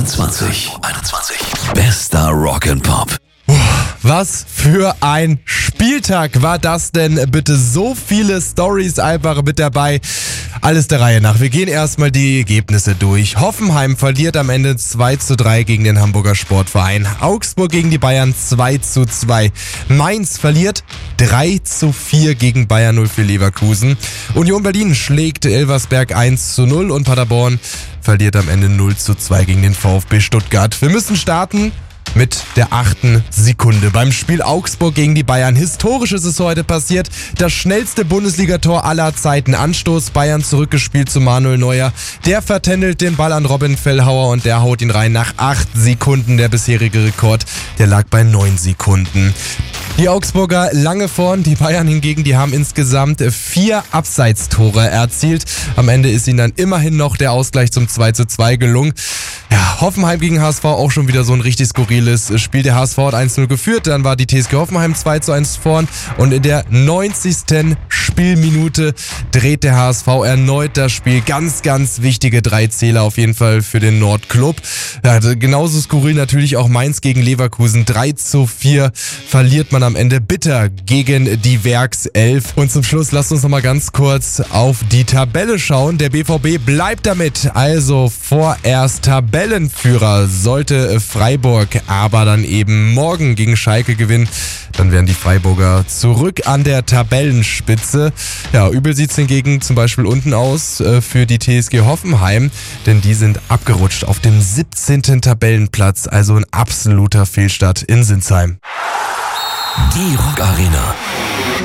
21. Bester Rock'n'Pop. Was für ein Spieltag war das denn? Bitte so viele Storys einfach mit dabei. Alles der Reihe nach. Wir gehen erstmal die Ergebnisse durch. Hoffenheim verliert am Ende 2:3 gegen den Hamburger Sportverein. Augsburg gegen die Bayern 2:2. Mainz verliert 3:4 gegen Bayer 04 Leverkusen. Union Berlin schlägt Elversberg 1:0 und Paderborn verliert am Ende 0:2 gegen den VfB Stuttgart. Wir müssen starten mit der 8. Sekunde. Beim Spiel Augsburg gegen die Bayern. Historisches ist heute passiert. Das schnellste Bundesligator aller Zeiten. Anstoß, Bayern zurückgespielt zu Manuel Neuer. Der vertändelt den Ball an Robin Fellhauer und der haut ihn rein nach 8 Sekunden. Der bisherige Rekord, der lag bei 9 Sekunden. Die Augsburger lange vorn, die Bayern hingegen, die haben insgesamt 4 Abseitstore erzielt. Am Ende ist ihnen dann immerhin noch der Ausgleich zum 2:2 gelungen. Ja, Hoffenheim gegen HSV auch schon wieder so ein richtig skurriles Spiel. Der HSV hat 1:0 geführt, dann war die TSG Hoffenheim 2:1 vorn und in der 90. Spielminute dreht der HSV erneut das Spiel. Ganz, ganz wichtige 3 Zähler auf jeden Fall für den Nordclub. Ja, genauso skurril natürlich auch Mainz gegen Leverkusen. 3:4 verliert man am Ende bitter gegen die Werkself. Und zum Schluss lasst uns nochmal ganz kurz auf die Tabelle schauen. Der BVB bleibt damit also vorerst Tabellenführer. Sollte Freiburg aber dann eben morgen gegen Schalke gewinnen, dann wären die Freiburger zurück an der Tabellenspitze. Ja, übel sieht's hingegen zum Beispiel unten aus für die TSG Hoffenheim, denn die sind abgerutscht auf dem 17. Tabellenplatz, also ein absoluter Fehlstart in Sinsheim. Die Rock Arena.